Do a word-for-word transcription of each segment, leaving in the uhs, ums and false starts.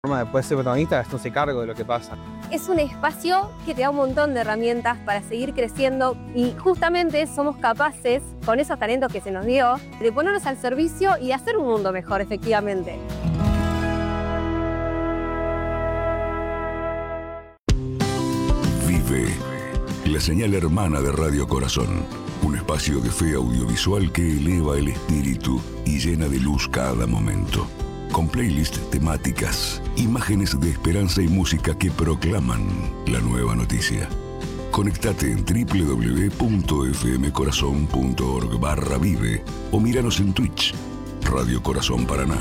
Después ser protagonista, hacerse cargo de lo que pasa. Es un espacio que te da un montón de herramientas para seguir creciendo y justamente somos capaces, con esos talentos que se nos dio, de ponernos al servicio y de hacer un mundo mejor, efectivamente. Vive, la señal hermana de Radio Corazón. Un espacio de fe audiovisual que eleva el espíritu y llena de luz cada momento. Con playlists temáticas, imágenes de esperanza y música que proclaman la nueva noticia. Conectate en doble u doble u doble u punto f m corazón punto org barra vive o míranos en Twitch, Radio Corazón Paraná.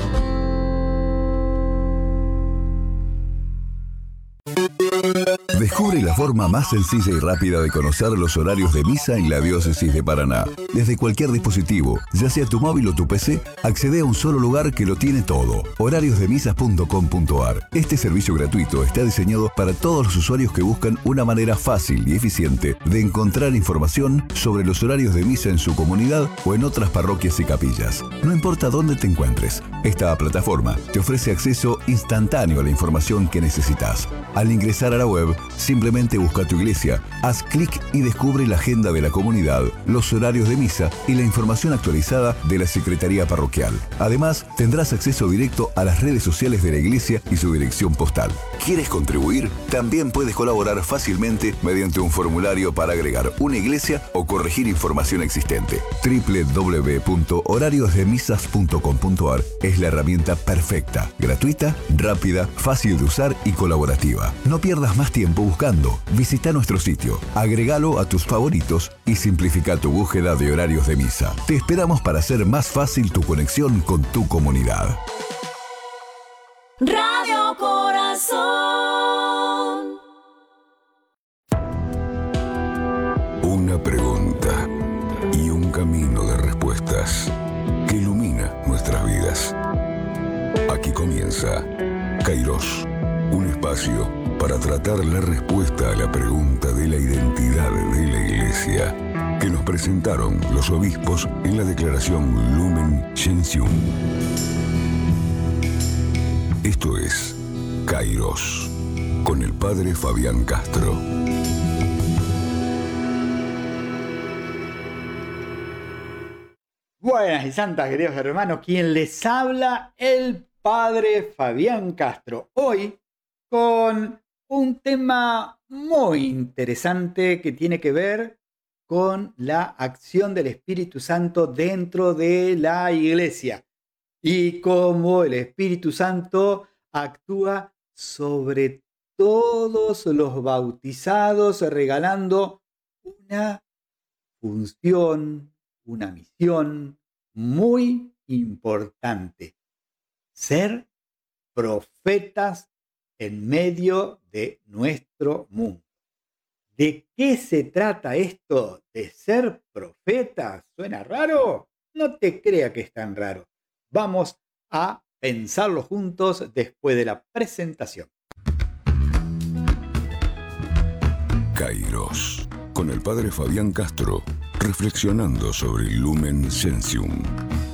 Descubre la forma más sencilla y rápida de conocer los horarios de misa en la Diócesis de Paraná. Desde cualquier dispositivo, ya sea tu móvil o tu P C, accede a un solo lugar que lo tiene todo. horarios de misas punto com punto a r. Este servicio gratuito está diseñado para todos los usuarios que buscan una manera fácil y eficiente de encontrar información sobre los horarios de misa en su comunidad o en otras parroquias y capillas. No importa dónde te encuentres, esta plataforma te ofrece acceso instantáneo a la información que necesitas. Al ingresar a la web, simplemente busca tu iglesia, haz clic y descubre la agenda de la comunidad, los horarios de misa y la información actualizada de la Secretaría Parroquial. Además, tendrás acceso directo a las redes sociales de la iglesia y su dirección postal. ¿Quieres contribuir? También puedes colaborar fácilmente mediante un formulario para agregar una iglesia o corregir información existente. doble u doble u doble u punto horarios de misas punto com punto a r es la herramienta perfecta, gratuita, rápida, fácil de usar y colaborativa. No pierdas más tiempo buscando. Visita nuestro sitio, agregalo a tus favoritos y simplifica tu búsqueda de horarios de misa. Te esperamos para hacer más fácil tu conexión con tu comunidad. Radio Corazón. Una pregunta y un camino de respuestas que ilumina nuestras vidas. Aquí comienza Kairos, un espacio para tratar la respuesta a la pregunta de la identidad de la Iglesia que nos presentaron los obispos en la declaración Lumen Gentium. Esto es Kairos, con el padre Fabián Castro. Buenas y santas, queridos hermanos, quien les habla, el padre Fabián Castro. Hoy con un tema muy interesante que tiene que ver con la acción del Espíritu Santo dentro de la iglesia y cómo el Espíritu Santo actúa sobre todos los bautizados, regalando una función, una misión muy importante: ser profetas en medio de nuestro mundo. ¿De qué se trata esto de ser profeta? ¿Suena raro? No te crea que es tan raro. Vamos a pensarlo juntos después de la presentación. Kairos, con el padre Fabián Castro, reflexionando sobre Lumen Gentium.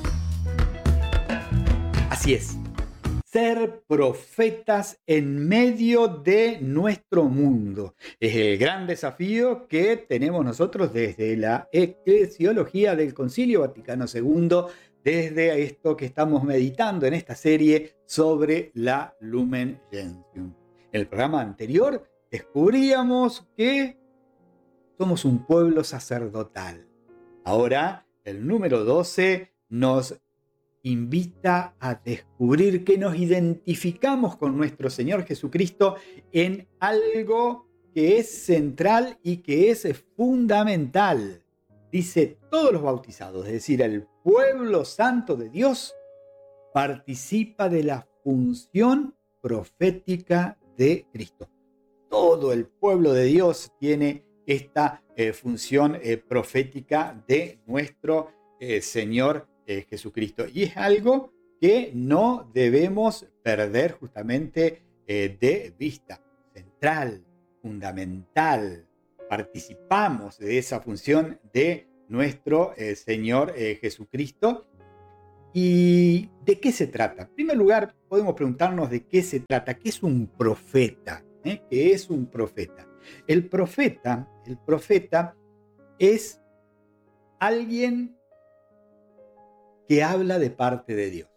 Así es. Ser profetas en medio de nuestro mundo. Es el gran desafío que tenemos nosotros desde la eclesiología del Concilio Vaticano segundo, desde esto que estamos meditando en esta serie sobre la Lumen Gentium. En el programa anterior descubríamos que somos un pueblo sacerdotal. Ahora, el número doce nos invita a descubrir que nos identificamos con nuestro Señor Jesucristo en algo que es central y que es fundamental. Dice, todos los bautizados, es decir, el pueblo santo de Dios, participa de la función profética de Cristo. Todo el pueblo de Dios tiene esta eh, función eh, profética de nuestro eh, Señor Eh, Jesucristo. Y es algo que no debemos perder justamente eh, de vista. Central, fundamental. Participamos de esa función de nuestro eh, Señor eh, Jesucristo. ¿Y de qué se trata? En primer lugar, podemos preguntarnos de qué se trata. ¿Qué es un profeta? ¿Eh? ¿Qué es un profeta? El profeta, el profeta es alguien que habla de parte de Dios.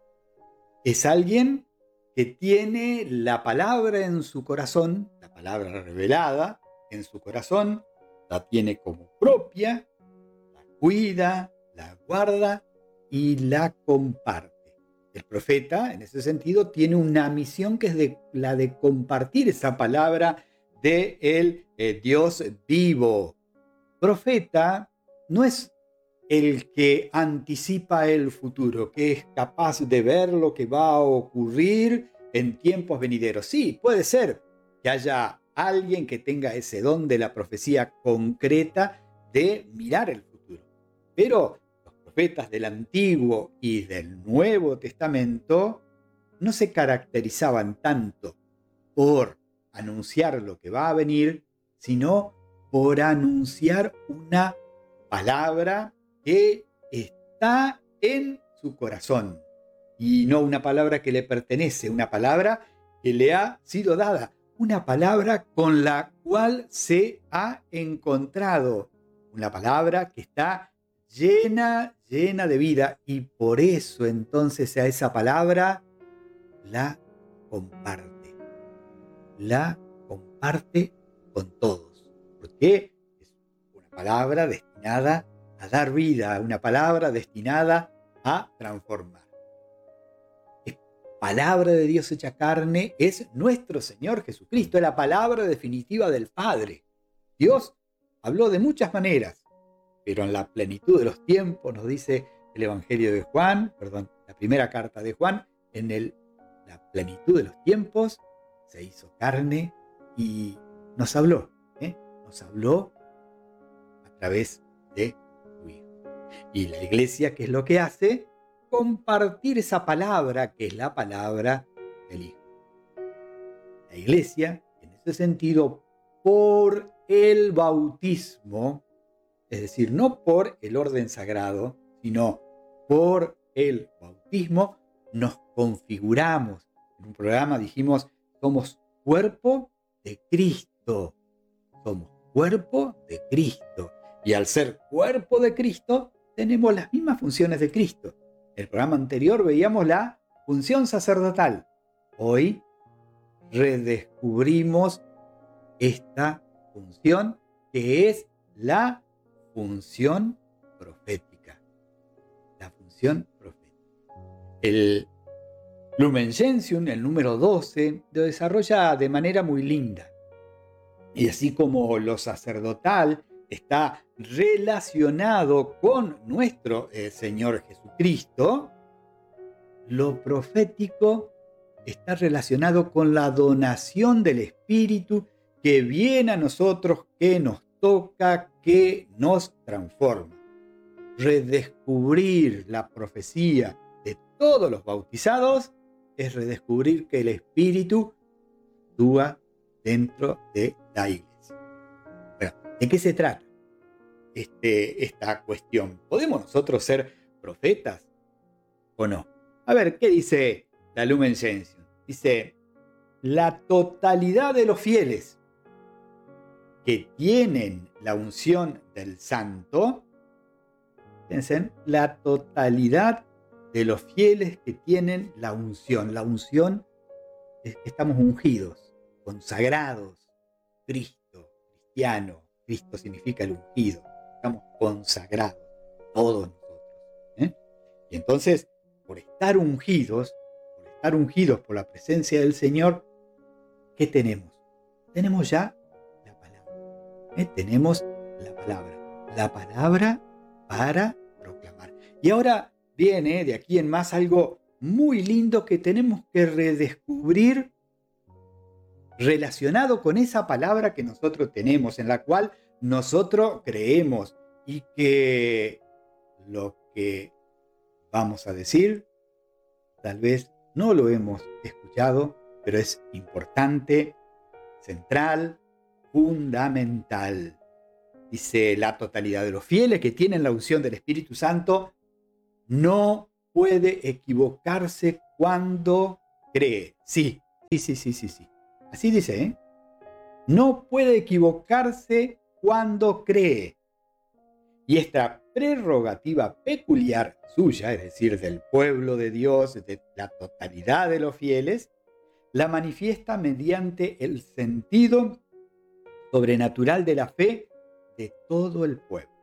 Es alguien que tiene la palabra en su corazón, la palabra revelada en su corazón, la tiene como propia, la cuida, la guarda y la comparte. El profeta, en ese sentido, tiene una misión que es de, la de compartir esa palabra de el eh, Dios vivo. Profeta no es el que anticipa el futuro, que es capaz de ver lo que va a ocurrir en tiempos venideros. Sí, puede ser que haya alguien que tenga ese don de la profecía concreta de mirar el futuro. Pero los profetas del Antiguo y del Nuevo Testamento no se caracterizaban tanto por anunciar lo que va a venir, sino por anunciar una palabra que está en su corazón y no una palabra que le pertenece, una palabra que le ha sido dada, una palabra con la cual se ha encontrado, una palabra que está llena, llena de vida, y por eso entonces a esa palabra la comparte, la comparte con todos, porque es una palabra destinada a dar vida, una palabra destinada a transformar. Es palabra de Dios hecha carne, es nuestro Señor Jesucristo, es la palabra definitiva del Padre. Dios habló de muchas maneras, pero en la plenitud de los tiempos, nos dice el Evangelio de Juan, perdón, la primera carta de Juan, en el, la plenitud de los tiempos se hizo carne y nos habló, ¿eh? nos habló a través de su Hijo. Y la iglesia, ¿qué es lo que hace? Compartir esa palabra, que es la palabra del Hijo. La iglesia, en ese sentido, por el bautismo, es decir, no por el orden sagrado, sino por el bautismo, nos configuramos. En un programa dijimos, somos cuerpo de Cristo. Somos cuerpo de Cristo. Y al ser cuerpo de Cristo, tenemos las mismas funciones de Cristo. En el programa anterior veíamos la función sacerdotal. Hoy redescubrimos esta función, que es la función profética. La función profética. El Lumen Gentium, el número doce, lo desarrolla de manera muy linda. Y así como lo sacerdotal está relacionado con nuestro eh, Señor Jesucristo, lo profético está relacionado con la donación del Espíritu que viene a nosotros, que nos toca, que nos transforma. Redescubrir la profecía de todos los bautizados es redescubrir que el Espíritu actúa dentro de la iglesia. Bueno, ¿de qué se trata este, esta cuestión? ¿Podemos nosotros ser profetas o no? A ver, ¿qué dice la Lumen Gentium? Dice, la totalidad de los fieles que tienen la unción del Santo, piensen, la totalidad de los fieles que tienen la unción. La unción es que estamos ungidos, consagrados, Cristo, cristiano. Cristo significa el ungido. Estamos consagrados, todos nosotros. ¿eh? Y entonces, por estar ungidos, por estar ungidos por la presencia del Señor, ¿qué tenemos? Tenemos ya la palabra. ¿eh? Tenemos la palabra. La palabra para proclamar. Y ahora viene de aquí en más algo muy lindo que tenemos que redescubrir relacionado con esa palabra que nosotros tenemos, en la cual nosotros creemos, y que lo que vamos a decir tal vez no lo hemos escuchado, pero es importante, central, fundamental. Dice, la totalidad de los fieles que tienen la unción del Espíritu Santo no puede equivocarse cuando cree. Sí, sí, sí, sí, sí, sí. Así dice, ¿eh? No puede equivocarse cuando cree. Y esta prerrogativa peculiar suya, es decir, del pueblo de Dios, de la totalidad de los fieles, la manifiesta mediante el sentido sobrenatural de la fe de todo el pueblo.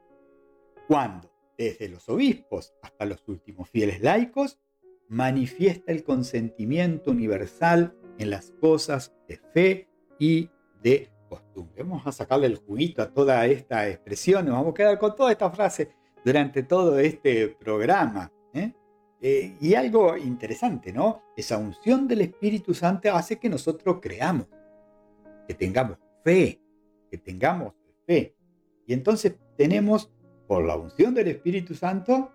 Cuando, desde los obispos hasta los últimos fieles laicos, manifiesta el consentimiento universal en las cosas de fe y de costumbre. Vamos a sacarle el juguito a toda esta expresión, nos vamos a quedar con toda esta frase durante todo este programa. ¿eh? Eh, y algo interesante, ¿no? Esa unción del Espíritu Santo hace que nosotros creamos, que tengamos fe, que tengamos fe. Y entonces tenemos, por la unción del Espíritu Santo,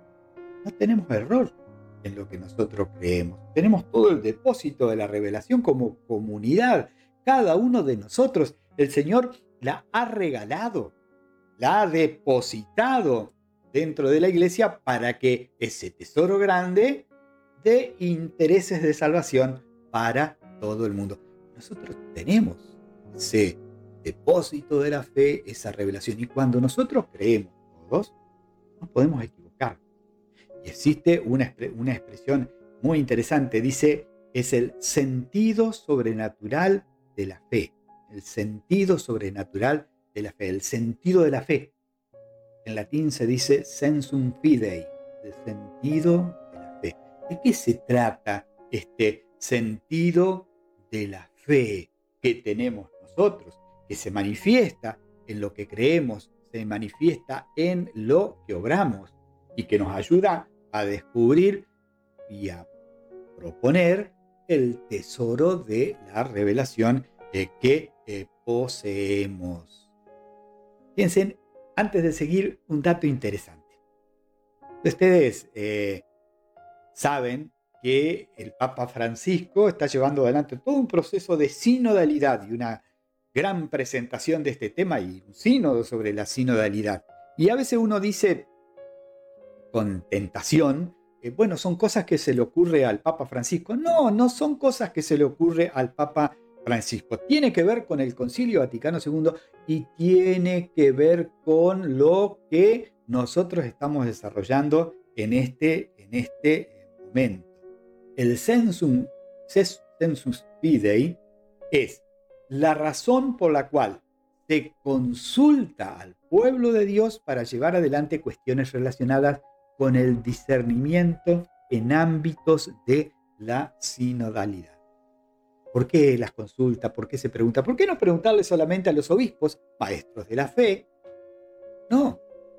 no tenemos error en lo que nosotros creemos. Tenemos todo el depósito de la revelación como comunidad. Cada uno de nosotros, el Señor la ha regalado, la ha depositado dentro de la iglesia para que ese tesoro grande dé intereses de salvación para todo el mundo. Nosotros tenemos ese depósito de la fe, esa revelación. Y cuando nosotros creemos todos, no podemos equivocar. Y existe una, una expresión muy interesante. Dice, es el sentido sobrenatural de la fe. El sentido sobrenatural de la fe. El sentido de la fe. En latín se dice sensum fidei. El sentido de la fe. ¿De qué se trata este sentido de la fe que tenemos nosotros? Que se manifiesta en lo que creemos, se manifiesta en lo que obramos y que nos ayuda a descubrir y a proponer el tesoro de la revelación eh, que eh, poseemos. Piensen, antes de seguir, un dato interesante. Ustedes eh, saben que el Papa Francisco está llevando adelante todo un proceso de sinodalidad y una gran presentación de este tema y un sínodo sobre la sinodalidad. Y a veces uno dice con tentación, eh, bueno, son cosas que se le ocurre al Papa Francisco. No, no son cosas que se le ocurre al Papa Francisco. Tiene que ver con el Concilio Vaticano segundo y tiene que ver con lo que nosotros estamos desarrollando en este, en este momento. El sensum, sensus fidei es la razón por la cual se consulta al pueblo de Dios para llevar adelante cuestiones relacionadas con el discernimiento en ámbitos de la sinodalidad. ¿Por qué las consulta? ¿Por qué se pregunta? ¿Por qué no preguntarle solamente a los obispos, maestros de la fe? No.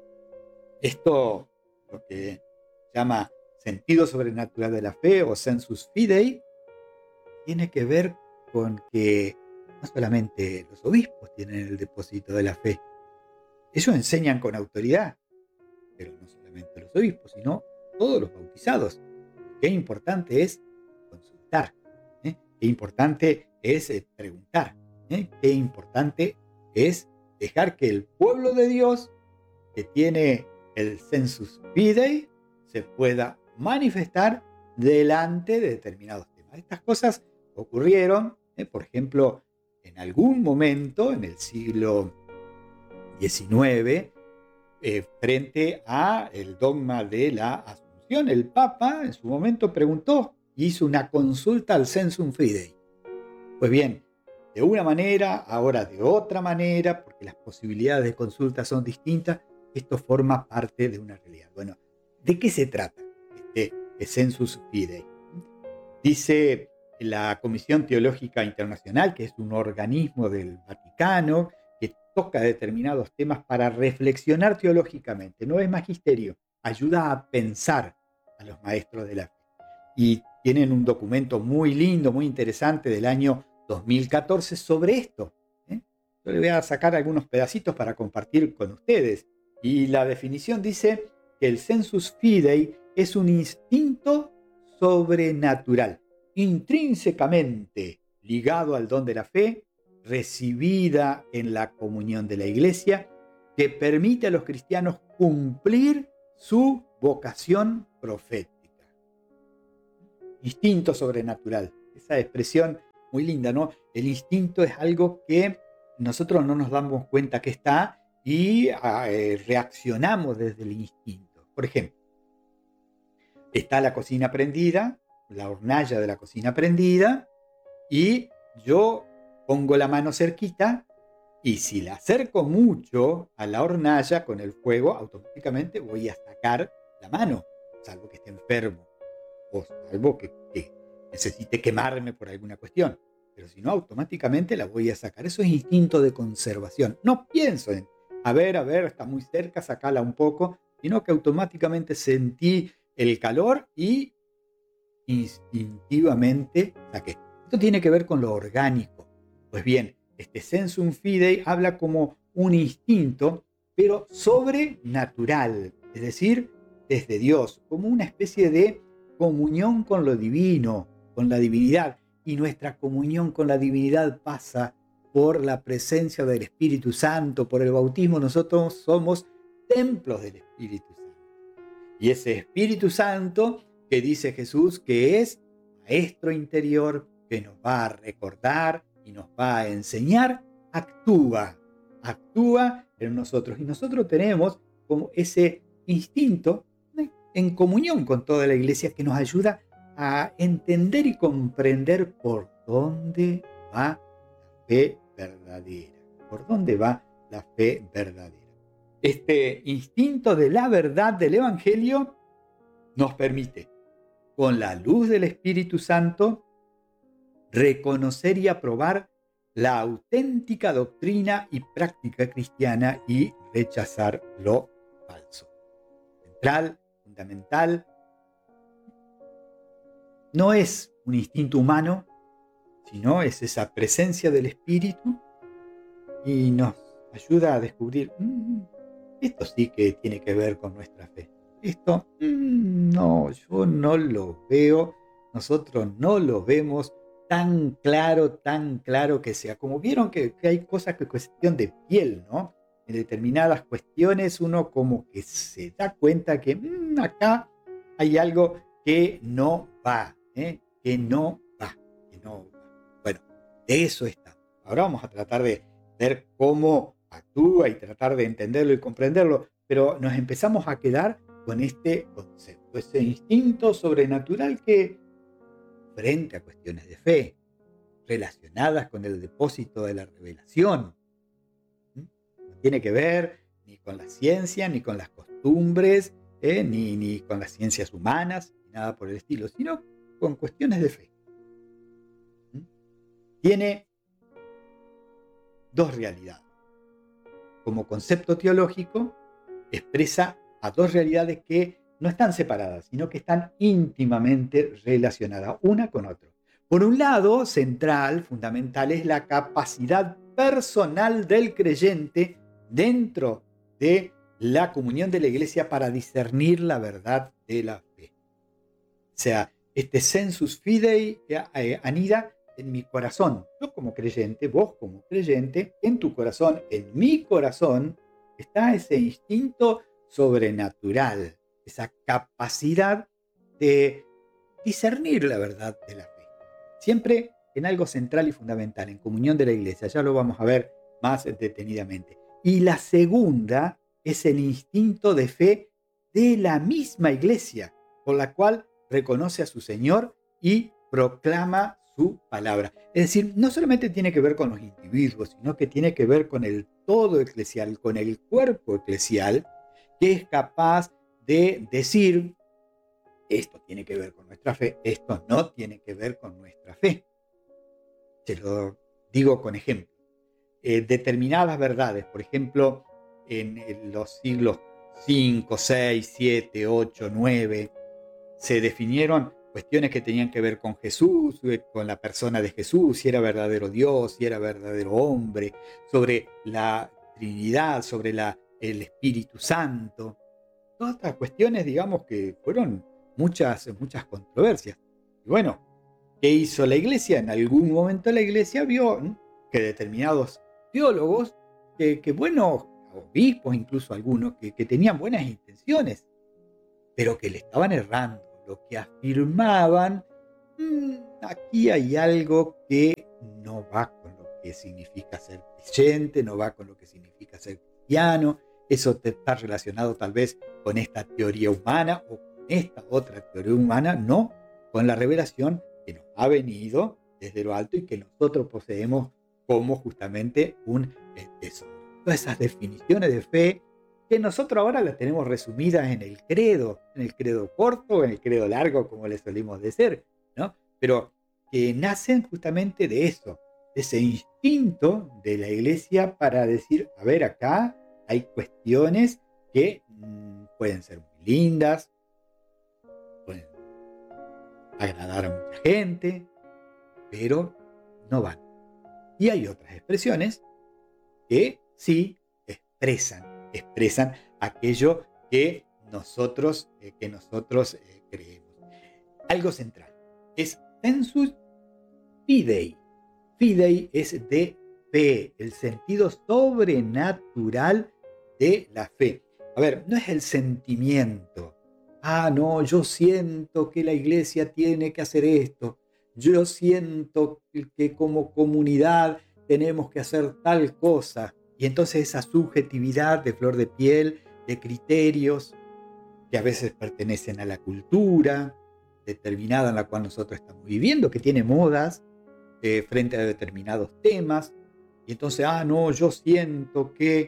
Esto, lo que llama sentido sobrenatural de la fe o sensus fidei, tiene que ver con que no solamente los obispos tienen el depósito de la fe. Ellos enseñan con autoridad, pero no solamente los obispos, sino todos los bautizados. Qué importante es consultar, ¿eh? Qué importante es eh, preguntar, ¿eh? Qué importante es dejar que el pueblo de Dios, que tiene el sensus fidei, se pueda manifestar delante de determinados temas. Estas cosas ocurrieron, ¿eh? por ejemplo, en algún momento en el siglo diecinueve, eh, frente a el dogma de la Asunción, el Papa en su momento preguntó, hizo una consulta al sensum fidei. Pues bien, de una manera, ahora de otra manera, porque las posibilidades de consulta son distintas, esto forma parte de una realidad. Bueno, ¿de qué se trata este, este sensus fidei? Dice la Comisión Teológica Internacional, que es un organismo del Vaticano, que toca determinados temas para reflexionar teológicamente. No es magisterio, ayuda a pensar a los maestros de la fe. Y tienen un documento muy lindo, muy interesante del año dos mil catorce sobre esto. ¿eh? Yo le voy a sacar algunos pedacitos para compartir con ustedes. Y la definición dice que el sensus fidei es un instinto sobrenatural, intrínsecamente ligado al don de la fe, recibida en la comunión de la Iglesia, que permite a los cristianos cumplir su vocación profética. instinto sobrenatural. Esa expresión muy linda, ¿no? El instinto es algo que nosotros no nos damos cuenta que está y eh, reaccionamos desde el instinto. Por ejemplo, está la cocina prendida, la hornalla de la cocina prendida, y yo pongo la mano cerquita, y si la acerco mucho a la hornalla con el fuego, automáticamente voy a sacar la mano, salvo que esté enfermo, o salvo que, que necesite quemarme por alguna cuestión. Pero si no, automáticamente la voy a sacar. Eso es instinto de conservación. No pienso en, a ver, a ver, está muy cerca, sacala un poco, sino que automáticamente sentí el calor y instintivamente saqué. Esto tiene que ver con lo orgánico. Pues bien, este sensum fidei habla como un instinto, pero sobrenatural, es decir, desde Dios, como una especie de comunión con lo divino, con la divinidad. Y nuestra comunión con la divinidad pasa por la presencia del Espíritu Santo, por el bautismo. Nosotros somos templos del Espíritu Santo. Y ese Espíritu Santo que dice Jesús que es maestro interior, que nos va a recordar y nos va a enseñar, actúa, actúa en nosotros. Y nosotros tenemos como ese instinto en comunión con toda la iglesia que nos ayuda a entender y comprender por dónde va la fe verdadera. Por dónde va la fe verdadera. Este instinto de la verdad del Evangelio nos permite, con la luz del Espíritu Santo, reconocer y aprobar la auténtica doctrina y práctica cristiana y rechazar lo falso. Central, fundamental, no es un instinto humano, sino es esa presencia del Espíritu y nos ayuda a descubrir, mmm, esto sí que tiene que ver con nuestra fe. Esto, mmm, no, yo no lo veo, nosotros no lo vemos tan claro, tan claro que sea. Como vieron que, que hay cosas que es cuestión de piel, ¿no? En determinadas cuestiones uno como que se da cuenta que mmm, acá hay algo que no va. ¿Eh? que no va, que no va. Bueno, de eso está. Ahora vamos a tratar de ver cómo actúa y tratar de entenderlo y comprenderlo, pero nos empezamos a quedar con este concepto, ese instinto sobrenatural que, frente a cuestiones de fe, relacionadas con el depósito de la revelación, ¿sí? No tiene que ver ni con la ciencia, ni con las costumbres, ¿eh? ni, ni con las ciencias humanas, ni nada por el estilo, sino con cuestiones de fe. ¿Mm? Tiene dos realidades. Como concepto teológico, expresa a dos realidades que no están separadas, sino que están íntimamente relacionadas una con otra. Por un lado, central, fundamental, es la capacidad personal del creyente dentro de la comunión de la iglesia para discernir la verdad de la fe. O sea, este sensus fidei eh, anida en mi corazón. Yo como creyente, vos como creyente, en tu corazón, en mi corazón, está ese instinto sobrenatural, esa capacidad de discernir la verdad de la fe. Siempre en algo central y fundamental, en comunión de la iglesia. Ya lo vamos a ver más detenidamente. Y la segunda es el instinto de fe de la misma iglesia, por la cual reconoce a su Señor y proclama su palabra. Es decir, no solamente tiene que ver con los individuos, sino que tiene que ver con el todo eclesial, con el cuerpo eclesial, que es capaz de decir, esto tiene que ver con nuestra fe, esto no tiene que ver con nuestra fe. Se lo digo con ejemplo. Eh, determinadas verdades, por ejemplo, en, en los siglos cinco, seis, siete, ocho, nueve, se definieron cuestiones que tenían que ver con Jesús, con la persona de Jesús, si era verdadero Dios, si era verdadero hombre, sobre la Trinidad, sobre la, el Espíritu Santo. Todas estas cuestiones, digamos, que fueron muchas, muchas controversias. Y bueno, ¿qué hizo la iglesia? En algún momento la iglesia vio que determinados teólogos, que, que buenos obispos, incluso algunos, que, que tenían buenas intenciones, pero que le estaban errando. Lo que afirmaban "Mm, aquí hay algo que no va con lo que significa ser creyente, no va con lo que significa ser cristiano, eso te está relacionado tal vez con esta teoría humana o con esta otra teoría humana, no con la revelación que nos ha venido desde lo alto y que nosotros poseemos como justamente un eh, tesoro". Todas esas definiciones de fe que nosotros ahora las tenemos resumidas en el credo, en el credo corto, en el credo largo, como le solimos decir, ¿no? Pero que nacen justamente de eso, de ese instinto de la iglesia para decir, a ver, acá hay cuestiones que mmm, pueden ser muy lindas, pueden agradar a mucha gente, pero no van. Y hay otras expresiones que sí expresan, expresan aquello que nosotros, eh, que nosotros eh, creemos. Algo central es sensus fidei. Fidei es de fe, el sentido sobrenatural de la fe. A ver, no es el sentimiento. Ah, no, yo siento que la iglesia tiene que hacer esto. Yo siento que como comunidad tenemos que hacer tal cosa. Y entonces esa subjetividad de flor de piel, de criterios que a veces pertenecen a la cultura determinada en la cual nosotros estamos viviendo, que tiene modas eh, frente a determinados temas. Y entonces, ah, no, yo siento que,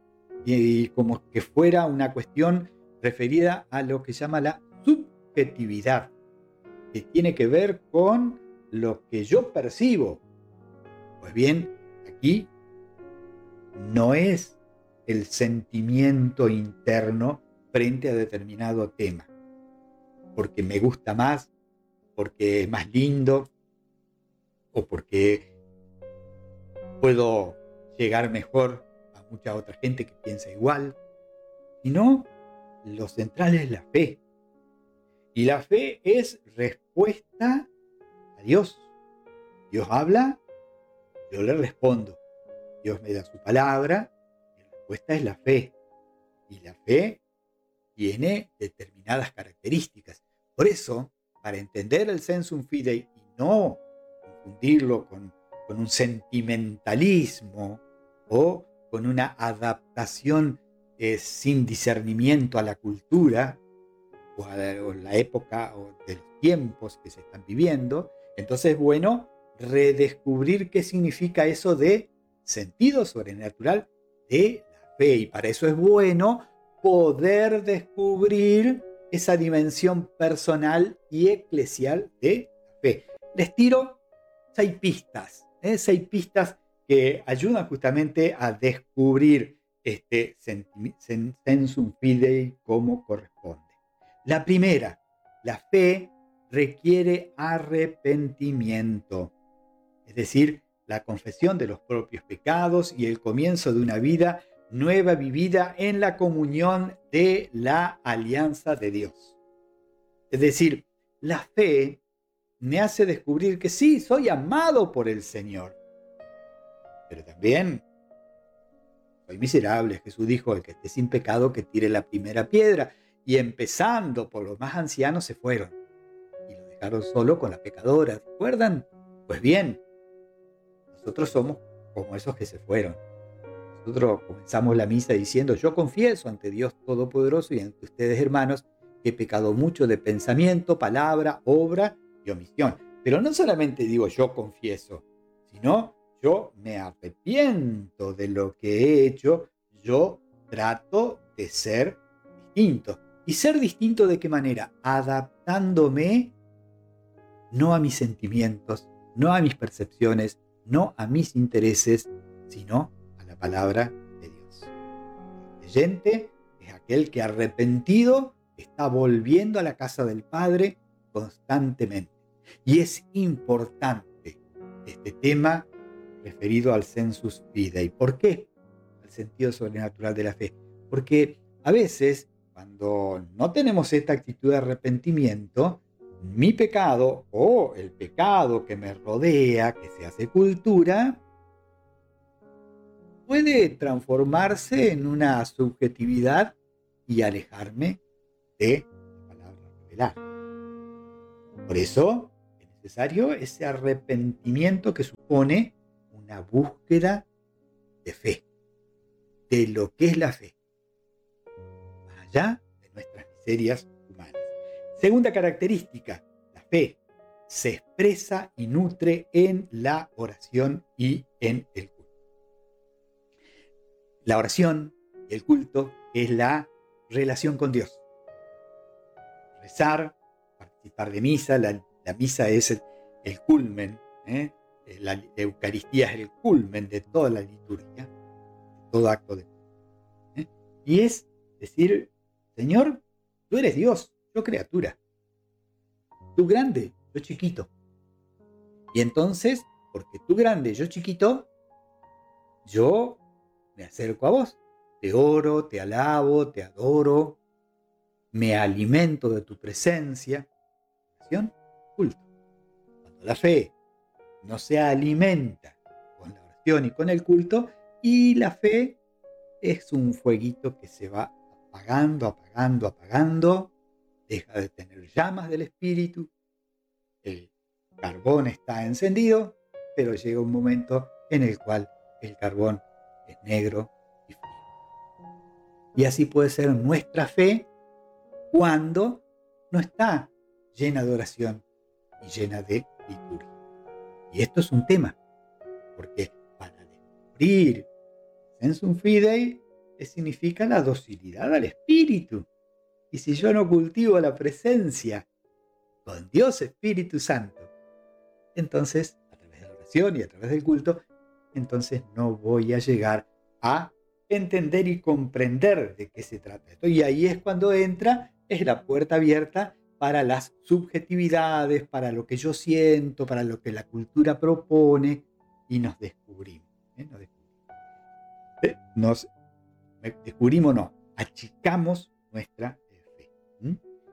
y como que fuera una cuestión referida a lo que se llama la subjetividad, que tiene que ver con lo que yo percibo. Pues bien, aquí no es el sentimiento interno frente a determinado tema, porque me gusta más, porque es más lindo, o porque puedo llegar mejor a mucha otra gente que piensa igual, sino lo central es la fe. Y la fe es respuesta a Dios. Dios habla, yo le respondo. Dios me da su palabra, y la respuesta es la fe. Y la fe tiene determinadas características. Por eso, para entender el sensum fidei y no confundirlo con, con un sentimentalismo o con una adaptación eh, sin discernimiento a la cultura o a la, o la época o de los tiempos que se están viviendo, entonces es bueno redescubrir qué significa eso de sentido sobrenatural de la fe. Y para eso es bueno poder descubrir esa dimensión personal y eclesial de la fe. Les tiro seis pistas, ¿eh? seis pistas que ayudan justamente a descubrir este sensum fidei como corresponde. La primera, la fe requiere arrepentimiento, es decir, la confesión de los propios pecados y el comienzo de una vida nueva vivida en la comunión de la alianza de Dios. Es decir, la fe me hace descubrir que sí, soy amado por el Señor, pero también soy miserable. Jesús dijo, el que esté sin pecado que tire la primera piedra, y empezando por los más ancianos se fueron y lo dejaron solo con la pecadora. ¿Recuerdan? Pues bien, nosotros somos como esos que se fueron. Nosotros comenzamos la misa diciendo, yo confieso ante Dios Todopoderoso y ante ustedes, hermanos, que he pecado mucho de pensamiento, palabra, obra y omisión. Pero no solamente digo yo confieso, sino yo me arrepiento de lo que he hecho, yo trato de ser distinto. ¿Y ser distinto de qué manera? Adaptándome no a mis sentimientos, no a mis percepciones, no a mis intereses, sino a la palabra de Dios. El creyente es aquel que arrepentido está volviendo a la casa del Padre constantemente. Y es importante este tema referido al sensus fidei. ¿Por qué? Al sentido sobrenatural de la fe. Porque a veces, cuando no tenemos esta actitud de arrepentimiento, mi pecado o el pecado que me rodea, que se hace cultura, puede transformarse en una subjetividad y alejarme de la palabra revelar. Por eso es necesario ese arrepentimiento que supone una búsqueda de fe, de lo que es la fe, más allá de nuestras miserias humanas. Segunda característica, la fe se expresa y nutre en la oración y en el culto. La oración y el culto es la relación con Dios. Rezar, participar de misa, la, la misa es el, el culmen, ¿eh? la, la Eucaristía es el culmen de toda la liturgia, de todo acto de ¿eh? Y es decir, Señor, tú eres Dios, yo criatura, tú grande, yo chiquito. Y entonces, porque tú grande, yo chiquito, yo me acerco a vos, te oro, te alabo, te adoro, me alimento de tu presencia. Oración, culto. Cuando la fe no se alimenta con la oración y con el culto, y la fe es un fueguito que se va apagando, apagando, apagando, deja de tener llamas del espíritu, el carbón está encendido, pero llega un momento en el cual el carbón es negro y frío. Y así puede ser nuestra fe cuando no está llena de oración y llena de liturgia. Y esto es un tema, porque para descubrir sensum fidei significa la docilidad al espíritu. Y si yo no cultivo la presencia con Dios Espíritu Santo, entonces, a través de la oración y a través del culto, entonces no voy a llegar a entender y comprender de qué se trata esto. Y ahí es cuando entra, es la puerta abierta para las subjetividades, para lo que yo siento, para lo que la cultura propone, y nos descubrimos. ¿eh? Nos descubrimos. ¿Eh? Nos descubrimos, no, achicamos nuestra fe. ¿Mm?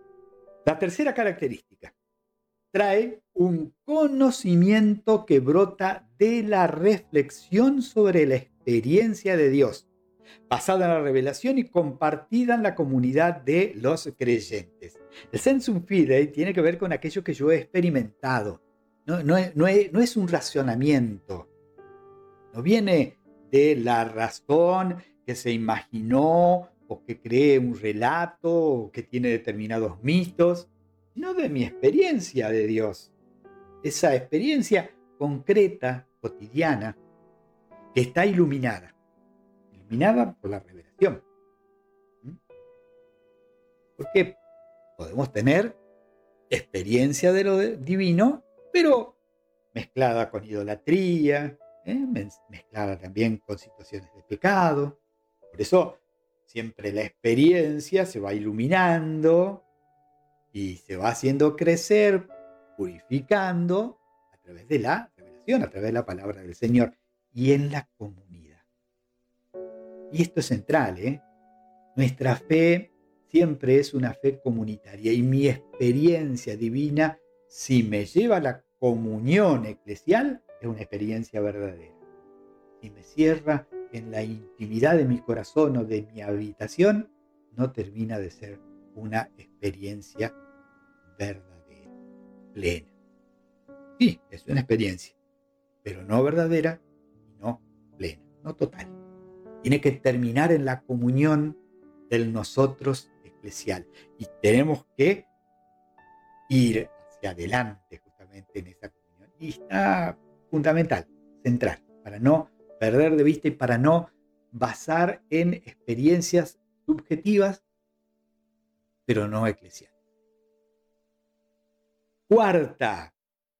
La tercera característica, trae un conocimiento que brota de la reflexión sobre la experiencia de Dios, basada en la revelación y compartida en la comunidad de los creyentes. El sensum fidei tiene que ver con aquello que yo he experimentado. No, no, es, no, es, no es un racionamiento. No viene de la razón que se imaginó o que cree un relato o que tiene determinados mitos, sino de mi experiencia de Dios. Esa experiencia concreta, cotidiana, que está iluminada. Iluminada por la revelación. ¿Mm? Porque podemos tener experiencia de lo divino, pero mezclada con idolatría, ¿eh? mezclada también con situaciones de pecado. Por eso siempre la experiencia se va iluminando y se va haciendo crecer, purificando a través de la revelación, a través de la palabra del Señor y en la comunidad. Y esto es central, ¿eh? Nuestra fe siempre es una fe comunitaria y mi experiencia divina, si me lleva a la comunión eclesial, es una experiencia verdadera. Si me cierra en la intimidad de mi corazón o de mi habitación, no termina de ser una experiencia verdadera, plena. Sí, es una experiencia, pero no verdadera y no plena, no total. Tiene que terminar en la comunión del nosotros eclesial y tenemos que ir hacia adelante justamente en esa comunión. Y está fundamental, central, para no perder de vista y para no basar en experiencias subjetivas, pero no eclesiales. Cuarta,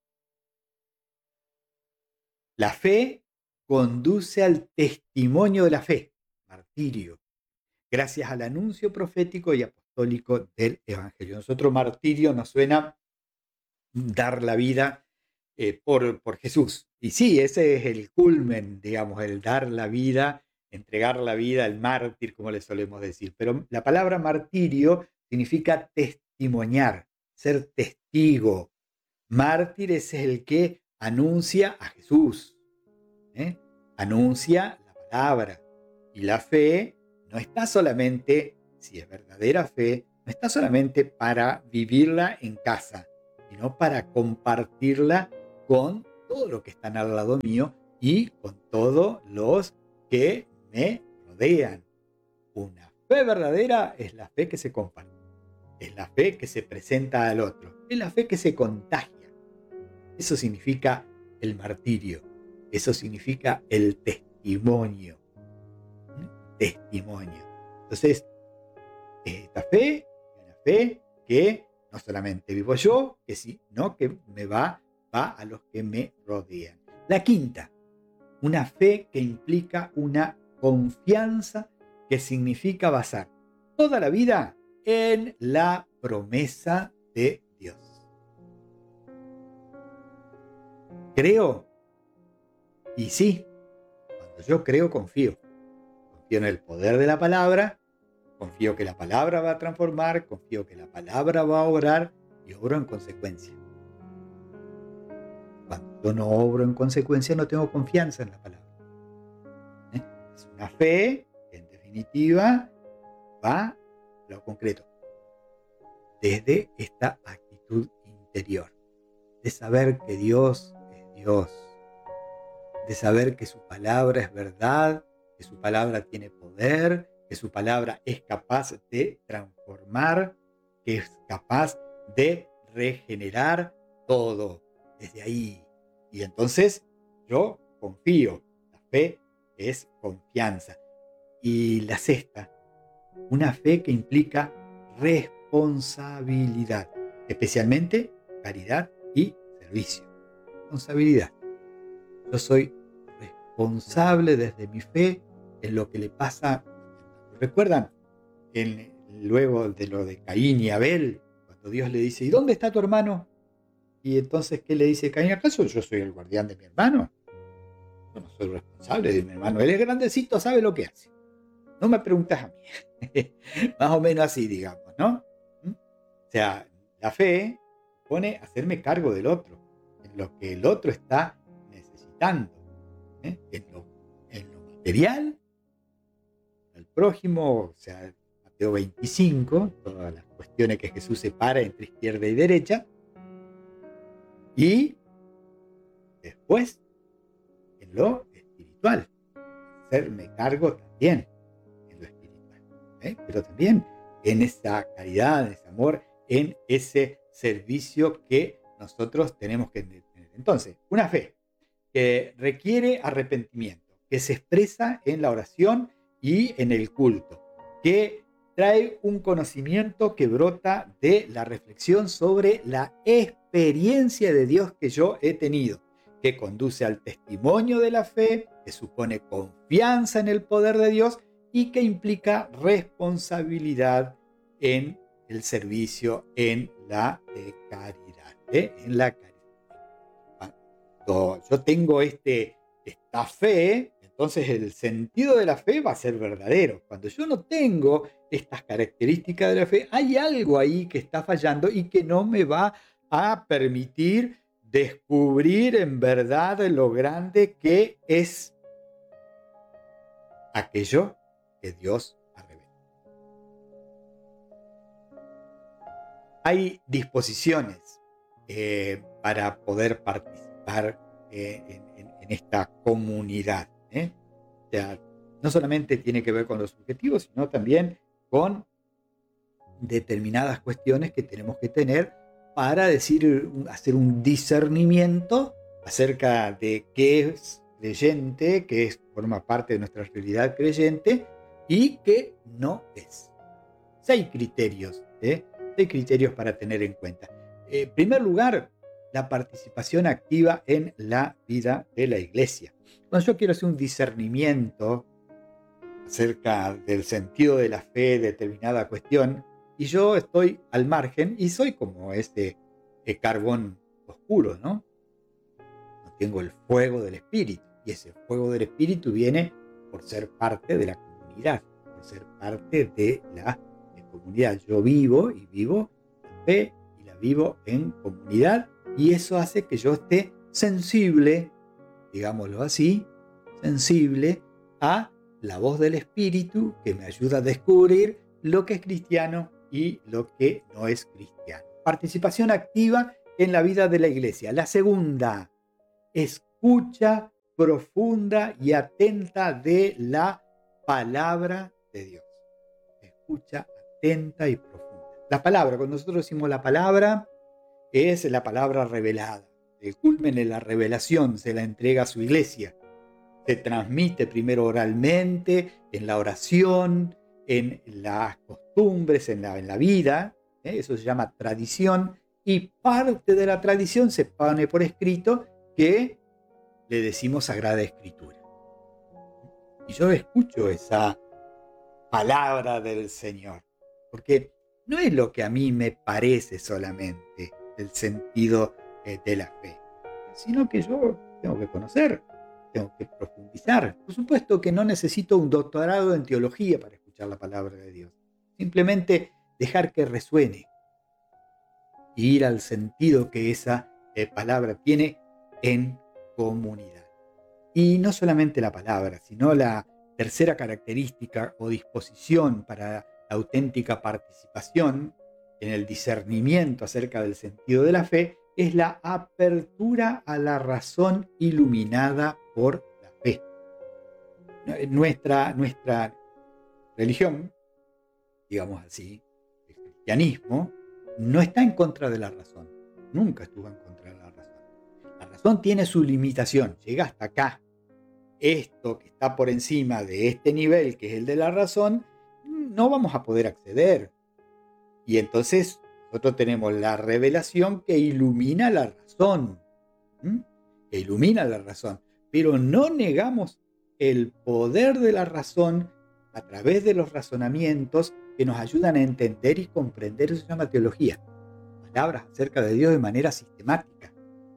la fe conduce al testimonio de la fe, martirio, gracias al anuncio profético y apostólico del Evangelio. Nosotros martirio nos suena dar la vida eh, por, por Jesús. Y sí, ese es el culmen, digamos, el dar la vida, entregar la vida, el mártir, como le solemos decir. Pero la palabra martirio significa testimoniar, ser testigo. Mártir es el que anuncia a Jesús, ¿eh? Anuncia la palabra. Y la fe no está solamente, si es verdadera fe, no está solamente para vivirla en casa, sino para compartirla con todos los que están al lado mío y con todos los que me rodean. Una fe verdadera es la fe que se comparte, es la fe que se presenta al otro, es la fe que se contagia. Eso significa el martirio, eso significa el testimonio. Testimonio. Entonces, esta fe es una fe que no solamente vivo yo, que sino que me va, va a los que me rodean. La quinta, una fe que implica una confianza que significa basar toda la vida en la promesa de Dios. Creo, y sí, cuando yo creo, confío. Confío en el poder de la palabra, confío que la palabra va a transformar, confío que la palabra va a obrar y obro en consecuencia. Cuando yo no obro en consecuencia, no tengo confianza en la palabra. ¿Eh? Es una fe que en definitiva va a lo concreto, desde esta actitud interior, de saber que Dios es Dios, de saber que su palabra es verdad, que su palabra tiene poder, que su palabra es capaz de transformar, que es capaz de regenerar todo desde ahí. Y entonces yo confío, la fe es confianza. Y la sexta, una fe que implica responsabilidad, especialmente caridad y servicio. Responsabilidad. Yo soy responsable desde mi fe en lo que le pasa. ¿Recuerdan? En, luego de lo de Caín y Abel, cuando Dios le dice, ¿y dónde está tu hermano? Y entonces, ¿qué le dice Caín? ¿Acaso yo soy el guardián de mi hermano? Yo no soy responsable de mi hermano. Él es grandecito, sabe lo que hace. No me preguntas a mí. Más o menos así, digamos, ¿no? ¿Mm? O sea, la fe pone a hacerme cargo del otro, en lo que el otro está necesitando, ¿eh? en, lo, en lo material, el prójimo, o sea, Mateo veinticinco, todas las cuestiones que Jesús separa entre izquierda y derecha, y después en lo espiritual, hacerme cargo también en lo espiritual, ¿eh? Pero también en esa caridad, en ese amor, en ese servicio que nosotros tenemos que tener. Entonces, una fe que requiere arrepentimiento, que se expresa en la oración y en el culto, que trae un conocimiento que brota de la reflexión sobre la experiencia de Dios que yo he tenido, que conduce al testimonio de la fe, que supone confianza en el poder de Dios y que implica responsabilidad en el servicio, en la eh, caridad, ¿eh? en la caridad. Cuando yo tengo este, esta fe, entonces el sentido de la fe va a ser verdadero. Cuando yo no tengo estas características de la fe, hay algo ahí que está fallando y que no me va a permitir descubrir en verdad lo grande que es aquello que Dios ha revelado. Hay disposiciones eh, para poder participar eh, en, en, en esta comunidad. ¿eh? O sea, no solamente tiene que ver con los objetivos, sino también con determinadas cuestiones que tenemos que tener para decir, hacer un discernimiento acerca de qué es creyente, qué es, forma parte de nuestra realidad creyente y qué no es. Seis criterios, ¿eh? Seis criterios para tener en cuenta. En primer lugar, la participación activa en la vida de la iglesia. Cuando yo quiero hacer un discernimiento acerca del sentido de la fe, de determinada cuestión, y yo estoy al margen y soy como este eh, carbón oscuro, ¿no? No tengo el fuego del espíritu, y ese fuego del espíritu viene por ser parte de la comunidad, por ser parte de la de comunidad. Yo vivo y vivo la fe y la vivo en comunidad, y eso hace que yo esté sensible, digámoslo así, sensible a la voz del espíritu que me ayuda a descubrir lo que es cristiano y lo que no es cristiano. Participación activa en la vida de la iglesia. La segunda, escucha profunda y atenta de la palabra de Dios. Escucha atenta y profunda. La palabra, cuando nosotros decimos la palabra, es la palabra revelada. El culmen de la revelación se la entrega a su iglesia. Se transmite primero oralmente, en la oración, en las costumbres, en la, en la vida. ¿eh? Eso se llama tradición. Y parte de la tradición se pone por escrito que le decimos Sagrada Escritura. Y yo escucho esa palabra del Señor. Porque no es lo que a mí me parece solamente el sentido eh, de la fe, sino que yo tengo que conocer, tengo que profundizar. Por supuesto que no necesito un doctorado en teología para escuchar la palabra de Dios. Simplemente dejar que resuene y ir al sentido que esa eh, palabra tiene en comunidad. Y no solamente la palabra, sino la tercera característica o disposición para la auténtica participación en el discernimiento acerca del sentido de la fe es la apertura a la razón iluminada por la fe. Nuestra, nuestra religión, digamos así, el cristianismo, no está en contra de la razón. Nunca estuvo en contra de la razón. La razón tiene su limitación, llega hasta acá. Esto que está por encima de este nivel, que es el de la razón, no vamos a poder acceder. Y entonces nosotros tenemos la revelación que ilumina la razón. ¿Mm? Que ilumina la razón. Pero no negamos el poder de la razón a través de los razonamientos que nos ayudan a entender y comprender. Eso se llama teología. Palabras acerca de Dios de manera sistemática.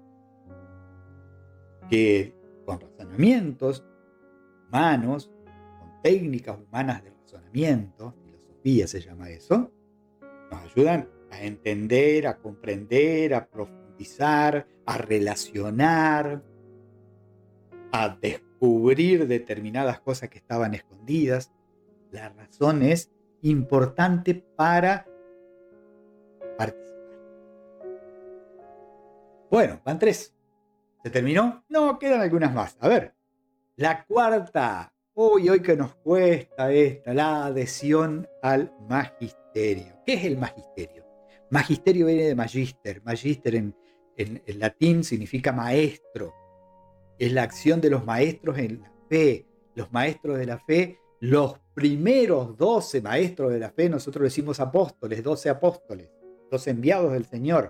Que con razonamientos humanos, con técnicas humanas de razonamiento, filosofía se llama eso, nos ayudan a entender, a comprender, a profundizar, a relacionar, a descubrir determinadas cosas que estaban escondidas. La razón es importante para participar. Bueno, van tres. ¿Se terminó? No, quedan algunas más. A ver, la cuarta. Uy, hoy que nos cuesta esta, la adhesión al magisterio. ¿Qué es el magisterio? Magisterio viene de magister. Magister en, en, en latín significa maestro. Es la acción de los maestros en la fe. Los maestros de la fe, los primeros doce maestros de la fe, nosotros decimos apóstoles, doce apóstoles, doce enviados del Señor.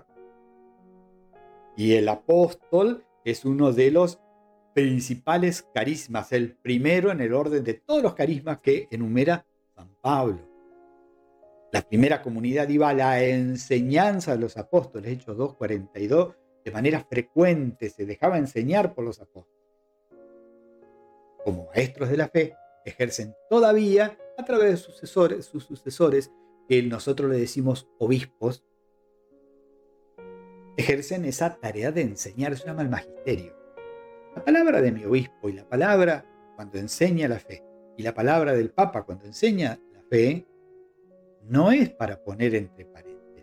Y el apóstol es uno de los principales carismas, el primero en el orden de todos los carismas que enumera San Pablo. La primera comunidad iba a la enseñanza de los apóstoles, Hechos dos, cuarenta y dos, de manera frecuente se dejaba enseñar por los apóstoles. Como maestros de la fe, ejercen todavía a través de sus sucesores, sus sucesores, que nosotros le decimos obispos, ejercen esa tarea de enseñar, se llama el magisterio. La palabra de mi obispo y la palabra cuando enseña la fe y la palabra del Papa cuando enseña la fe no es para poner entre paréntesis.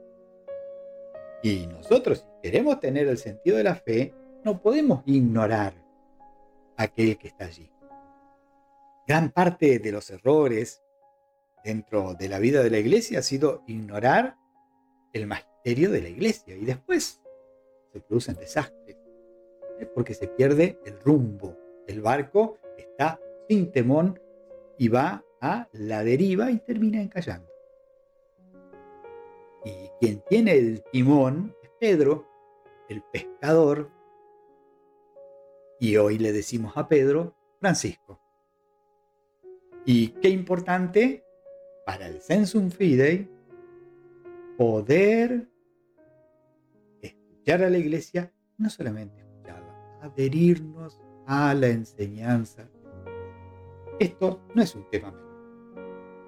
Y nosotros, si queremos tener el sentido de la fe, no podemos ignorar a aquel que está allí. Gran parte de los errores dentro de la vida de la iglesia ha sido ignorar el magisterio de la iglesia y después se producen desastres. Porque se pierde el rumbo. El barco está sin timón y va a la deriva y termina encallando. Y quien tiene el timón es Pedro, el pescador. Y hoy le decimos a Pedro, Francisco. Y qué importante para el Sensum Fidei poder escuchar a la iglesia, no solamente adherirnos a la enseñanza. Esto no es un tema menor.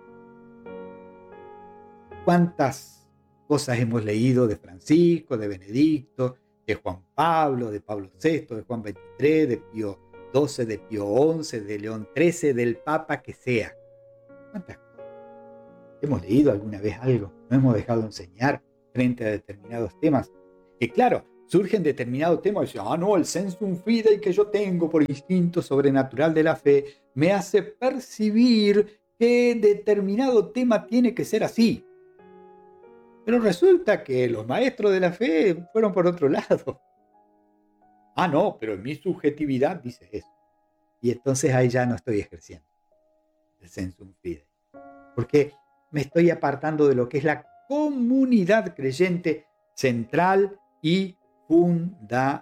¿Cuántas cosas hemos leído de Francisco, de Benedicto, de Juan Pablo, de Pablo sexto, de Juan veintitrés, de Pío doce, de Pío once, de León trece, del Papa que sea? ¿Cuántas cosas? ¿Hemos leído alguna vez algo? ¿No hemos dejado enseñar frente a determinados temas? Que claro, surgen determinados temas y dicen, ah, no, el sensum fidei que yo tengo por instinto sobrenatural de la fe me hace percibir que determinado tema tiene que ser así. Pero resulta que los maestros de la fe fueron por otro lado. Ah, no, pero mi subjetividad dice eso. Y entonces ahí ya no estoy ejerciendo el sensum fidei. Porque me estoy apartando de lo que es la comunidad creyente central y fundamental.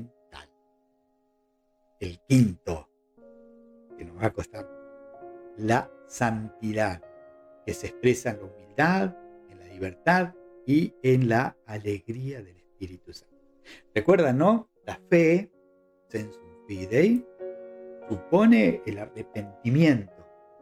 El quinto, que nos va a costar, la santidad, que se expresa en la humildad, en la libertad y en la alegría del Espíritu Santo. Recuerdan, ¿no? La fe, sensum fidei, supone el arrepentimiento.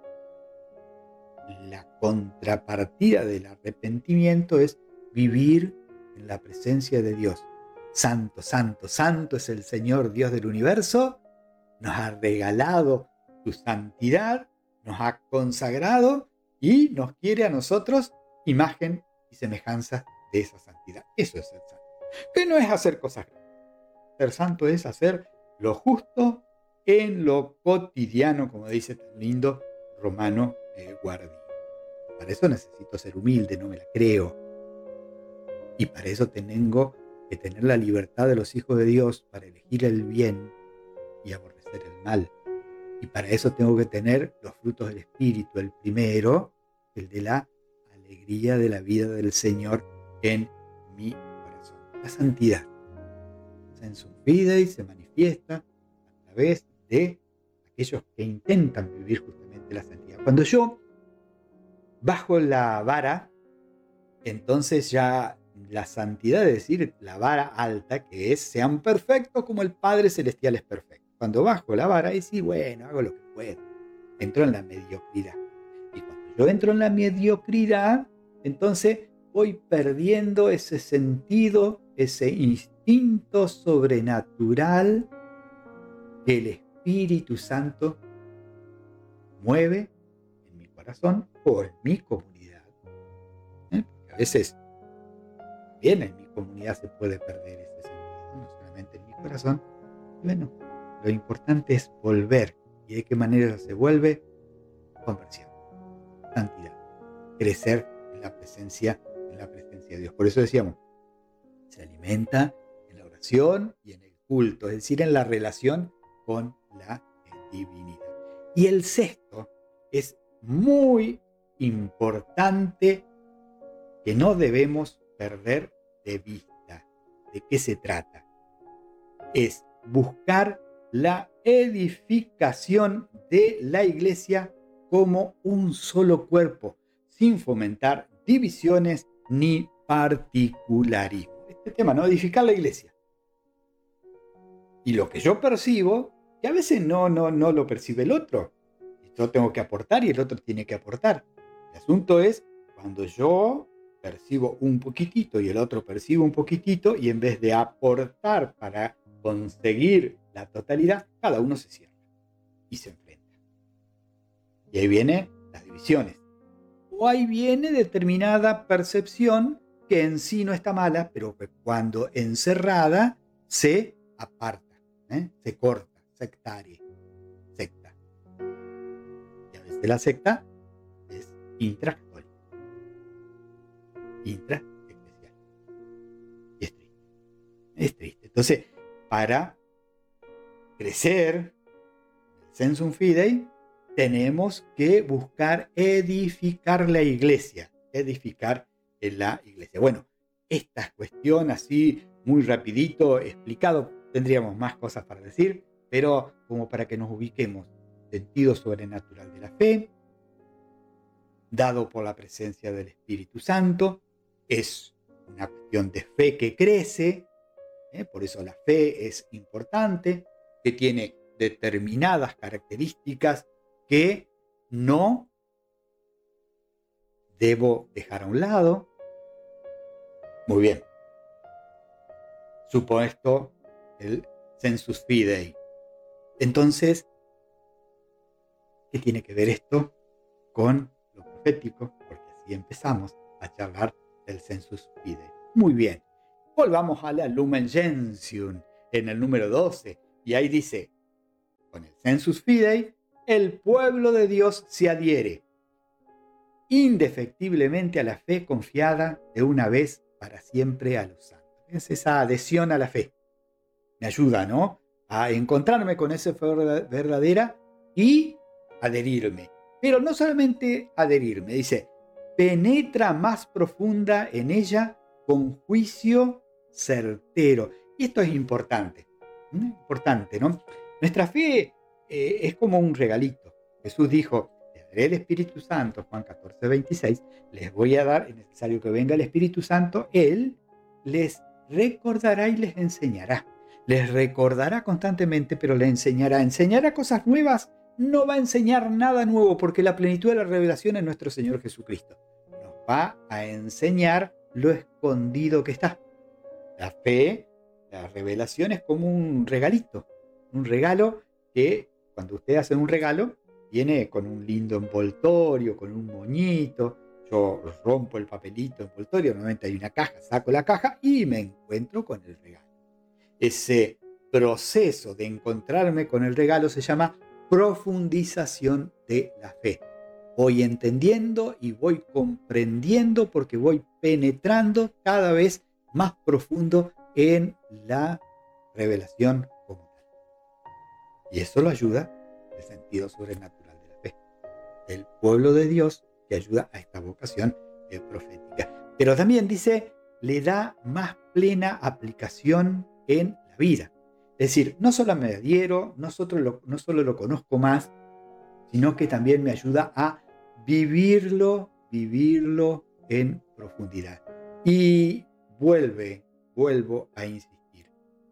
La contrapartida del arrepentimiento es vivir en la presencia de Dios. Santo, santo, santo es el Señor Dios del universo. Nos ha regalado su santidad, nos ha consagrado y nos quiere a nosotros imagen y semejanza de esa santidad. Eso es ser santo. Que no es hacer cosas grandes. Ser santo es hacer lo justo en lo cotidiano, como dice tan lindo Romano eh, Guardini. Para eso necesito ser humilde, no me la creo. Y para eso tengo que tener la libertad de los hijos de Dios para elegir el bien y aborrecer el mal. Y para eso tengo que tener los frutos del Espíritu. El primero, el de la alegría de la vida del Señor en mi corazón. La santidad. Sensum fidei se manifiesta a través de aquellos que intentan vivir justamente la santidad. Cuando yo bajo la vara, entonces ya la santidad, es decir, la vara alta, que es sean perfectos como el Padre Celestial es perfecto. Cuando bajo la vara, y sí, bueno, hago lo que puedo. Entro en la mediocridad. Y cuando yo entro en la mediocridad, entonces voy perdiendo ese sentido, ese instinto sobrenatural que el Espíritu Santo mueve en mi corazón o en mi comunidad. ¿Eh? Porque a veces bien en mi comunidad se puede perder ese sentido, no solamente en mi corazón. Bueno, lo importante es volver. ¿Y de qué manera se vuelve? Conversión, santidad, crecer en la presencia, en la presencia de Dios. Por eso decíamos, se alimenta en la oración y en el culto, es decir, en la relación con la divinidad. Y el sexto es muy importante, que no debemos perder de vista. ¿De qué se trata? Es buscar la edificación de la iglesia como un solo cuerpo, sin fomentar divisiones ni particularismo. Este tema, ¿no? Edificar la iglesia. Y lo que yo percibo, que a veces no, no, no lo percibe el otro. Yo tengo que aportar y el otro tiene que aportar. El asunto es cuando yo percibo un poquitito y el otro percibe un poquitito, y en vez de aportar para conseguir la totalidad, cada uno se cierra y se enfrenta. Y ahí vienen las divisiones. O ahí viene determinada percepción que en sí no está mala, pero que cuando encerrada se aparta, ¿eh? Se corta, sectaria, secta. Y a veces la secta es intracatólica, intraeclesial. Y es triste. Es triste. Entonces, para crecer el sensum fidei, tenemos que buscar edificar la iglesia, edificar en la iglesia. Bueno, esta cuestión así muy rapidito explicado, tendríamos más cosas para decir, pero como para que nos ubiquemos, sentido sobrenatural de la fe, dado por la presencia del Espíritu Santo, es una cuestión de fe que crece, ¿eh? Por eso la fe es importante, que tiene determinadas características que no debo dejar a un lado. Muy bien. Supuesto el sensus fidei. Entonces, ¿qué tiene que ver esto con lo profético? Porque así empezamos a charlar del sensus fidei. Muy bien. volvamos a la Lumen Gentium en el número doce. Y ahí dice, con el Sensus Fidei, el pueblo de Dios se adhiere indefectiblemente a la fe confiada de una vez para siempre a los santos. Es esa adhesión a la fe. Me ayuda, ¿no?, a encontrarme con esa fe verdadera y adherirme. Pero no solamente adherirme, dice, penetra más profunda en ella con juicio certero. Y esto es importante, ¿no? Importante, ¿no? Nuestra fe eh, es como un regalito. Jesús dijo, les daré el Espíritu Santo, Juan catorce, veintiséis, les voy a dar, es necesario que venga el Espíritu Santo, Él les recordará y les enseñará. Les recordará constantemente, pero les enseñará. Enseñará cosas nuevas. No va a enseñar nada nuevo porque la plenitud de la revelación es nuestro Señor Jesucristo. Nos va a enseñar lo escondido que está. La fe, la revelación es como un regalito. Un regalo que cuando usted hace un regalo viene con un lindo envoltorio, con un moñito. Yo rompo el papelito envoltorio, normalmente hay una caja, saco la caja y me encuentro con el regalo. Ese proceso de encontrarme con el regalo se llama profundización de la fe. Voy entendiendo y voy comprendiendo porque voy penetrando cada vez más profundo en la revelación como tal. Y eso lo ayuda el sentido sobrenatural de la fe. El pueblo de Dios que ayuda a esta vocación eh, profética. Pero también dice, le da más plena aplicación en la vida. Es decir, no solo me adhiero, no solo, lo, no solo lo conozco más, sino que también me ayuda a vivirlo, vivirlo en profundidad. Y vuelve, vuelvo a insistir.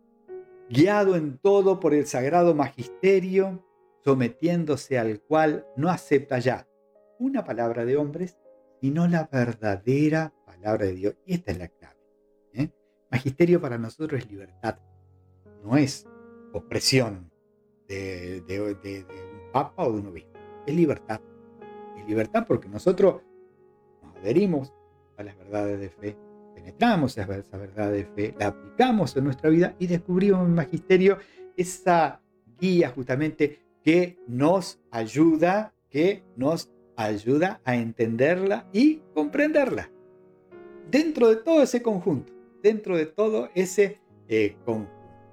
Guiado en todo por el sagrado magisterio, sometiéndose al cual no acepta ya una palabra de hombres, sino la verdadera palabra de Dios. Y esta es la clave. ¿eh? Magisterio para nosotros es libertad, no es opresión de, de, de, de un papa o de un obispo, es libertad. Es libertad porque nosotros nos adherimos a las verdades de fe, penetramos esa verdad de fe, la aplicamos en nuestra vida y descubrimos en el magisterio esa guía justamente que nos ayuda, que nos ayuda a entenderla y comprenderla. Dentro de todo ese conjunto, dentro de todo ese eh, conjunto.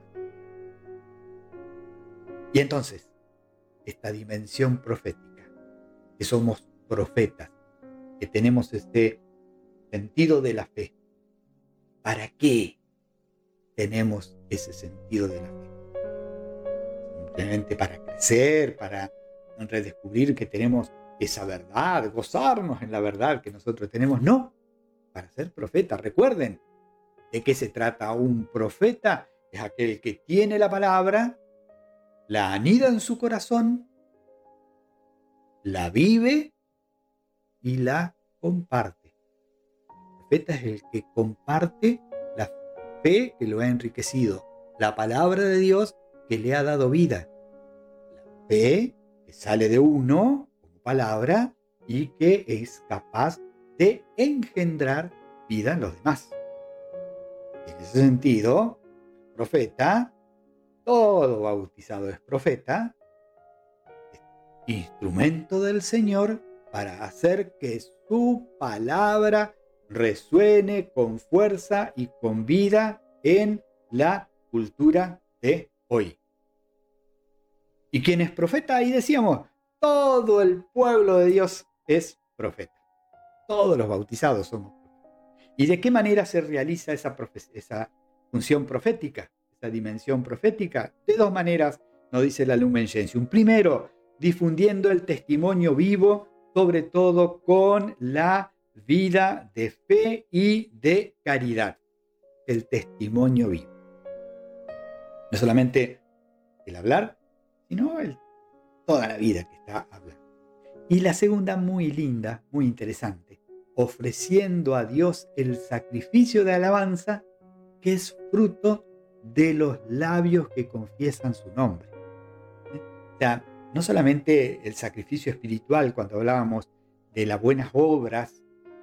Y entonces, esta dimensión profética, que somos profetas, que tenemos este sentido de la fe. ¿Para qué tenemos ese sentido de la fe? Simplemente para crecer, para redescubrir que tenemos esa verdad, gozarnos en la verdad que nosotros tenemos. No, para ser profeta. Recuerden, ¿de qué se trata un profeta? Es aquel que tiene la palabra, la anida en su corazón, la vive y la comparte. El profeta es el que comparte la fe que lo ha enriquecido, la palabra de Dios que le ha dado vida, la fe que sale de uno como palabra y que es capaz de engendrar vida en los demás. En ese sentido, el profeta, todo bautizado es profeta, es instrumento del Señor para hacer que su palabra resuene con fuerza y con vida en la cultura de hoy. ¿Y quién es profeta? Ahí decíamos, todo el pueblo de Dios es profeta. Todos los bautizados somos profetas. ¿Y de qué manera se realiza esa, profe- esa función profética, esa dimensión profética? De dos maneras, nos dice la Lumen Gentium. Primero, difundiendo el testimonio vivo, sobre todo con la vida de fe y de caridad. El testimonio vivo. No solamente el hablar, sino el, toda la vida que está hablando. Y la segunda, muy linda, muy interesante, ofreciendo a Dios el sacrificio de alabanza que es fruto de los labios que confiesan su nombre. O sea, no solamente el sacrificio espiritual, cuando hablábamos de las buenas obras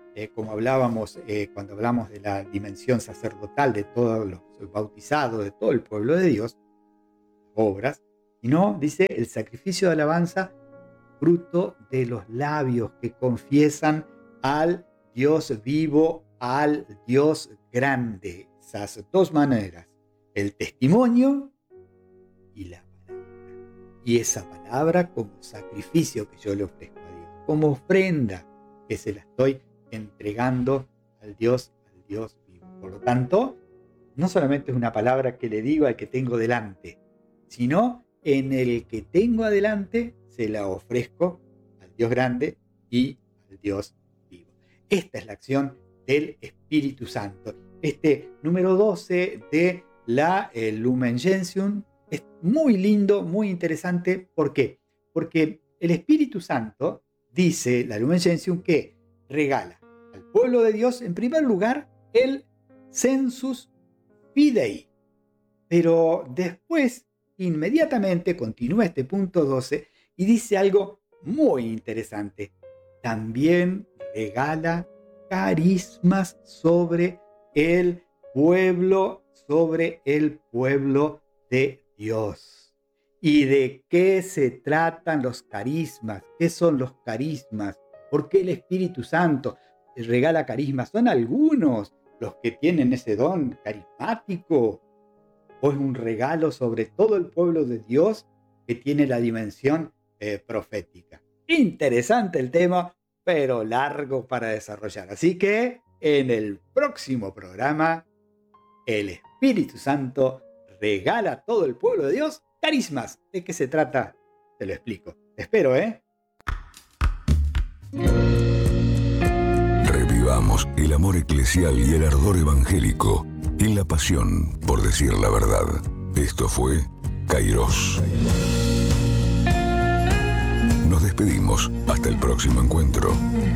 eh, como hablábamos eh, cuando hablamos de la dimensión sacerdotal de todos los bautizados, de todo el pueblo de Dios, obras, sino, dice, el sacrificio de alabanza, fruto de los labios que confiesan al Dios vivo, al Dios grande. Esas dos maneras, el testimonio y la palabra. Y esa palabra como sacrificio que yo le ofrezco a Dios, como ofrenda que se la estoy entregando al Dios, al Dios vivo. Por lo tanto, no solamente es una palabra que le digo al que tengo delante, sino en el que tengo adelante se la ofrezco al Dios grande y al Dios vivo. Esta es la acción del Espíritu Santo. Este número doce de la eh, Lumen Gentium es muy lindo, muy interesante. ¿Por qué? Porque el Espíritu Santo, dice la Lumen Gentium, que regala al pueblo de Dios, en primer lugar, el sensus fidei. Pero después, inmediatamente, continúa este punto doce y dice algo muy interesante. También regala carismas sobre el pueblo, sobre el pueblo de Dios. ¿Y de qué se tratan los carismas? ¿Qué son los carismas? ¿Por qué el Espíritu Santo regala carismas? ¿Son algunos los que tienen ese don carismático? ¿O es un regalo sobre todo el pueblo de Dios que tiene la dimensión eh, profética? Interesante el tema, pero largo para desarrollar. Así que en el próximo programa, el Espíritu Santo regala a todo el pueblo de Dios carismas. ¿De qué se trata? Te lo explico. Te espero, ¿eh? Revivamos el amor eclesial y el ardor evangélico en la pasión por decir la verdad. Esto fue Kairos. Nos despedimos hasta el próximo encuentro.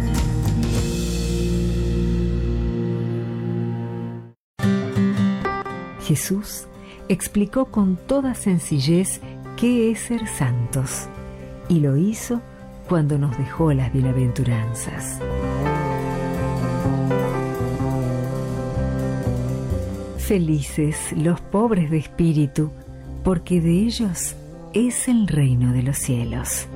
Jesús explicó con toda sencillez qué es ser santos, y lo hizo cuando nos dejó las bienaventuranzas. Felices los pobres de espíritu, porque de ellos es el reino de los cielos.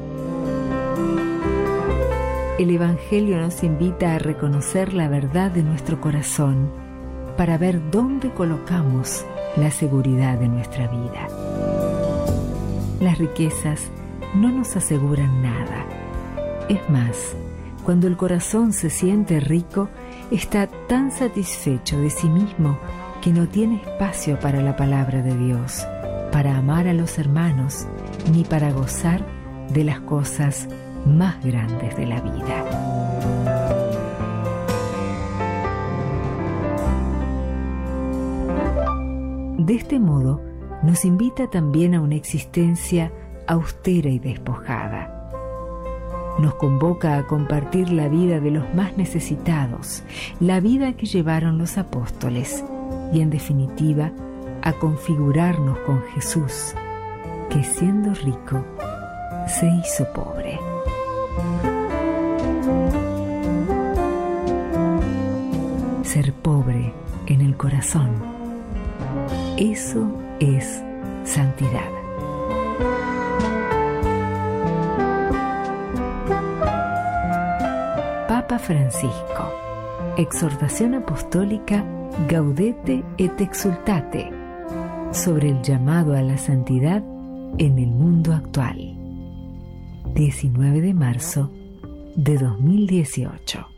El Evangelio nos invita a reconocer la verdad de nuestro corazón para ver dónde colocamos la seguridad de nuestra vida. Las riquezas no nos aseguran nada. Es más, cuando el corazón se siente rico, está tan satisfecho de sí mismo que no tiene espacio para la palabra de Dios, para amar a los hermanos, ni para gozar de las cosas más grandes de la vida. De este modo, nos invita también a una existencia austera y despojada. Nos convoca a compartir la vida de los más necesitados, la vida que llevaron los apóstoles, y en definitiva, a configurarnos con Jesús, que siendo rico, se hizo pobre. Ser pobre en el corazón, eso es santidad. Papa Francisco, exhortación apostólica Gaudete et Exsultate, sobre el llamado a la santidad en el mundo actual. diecinueve de marzo de dos mil dieciocho.